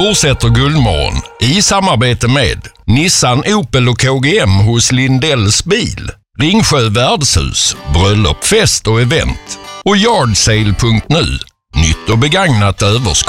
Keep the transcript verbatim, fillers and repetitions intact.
fortsätter Guldmorgon i samarbete med Nissan, Opel och K G M hos Lindells bil, Ringsjö värdshus, bröllop, fest och event och yard sale punkt nu. Nytt och begagnat överskott.